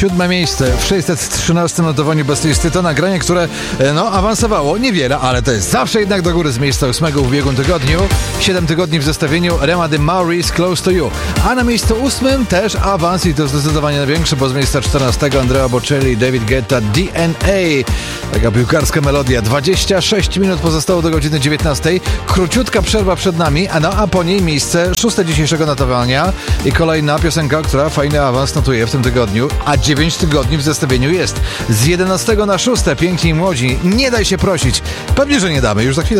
7 miejsce w 613 notowaniu bez listy. To nagranie, które awansowało niewiele, ale to jest zawsze jednak do góry z miejsca 8 w ubiegłym tygodniu. 7 tygodni w zestawieniu Rema de Maurice Close to You. A na miejscu 8 też awans i to zdecydowanie największy, bo z miejsca 14 Andrea Bocelli, David Guetta, DNA. Taka piłkarska melodia. 26 minut pozostało do godziny 19. Króciutka przerwa przed nami, a po niej miejsce 6 dzisiejszego notowania i kolejna piosenka, która fajny awans notuje w tym tygodniu, a 9 tygodni w zestawieniu jest. Z 11 na 6 Piękni i Młodzi. Nie daj się prosić. Pewnie, że nie damy. Już za chwilę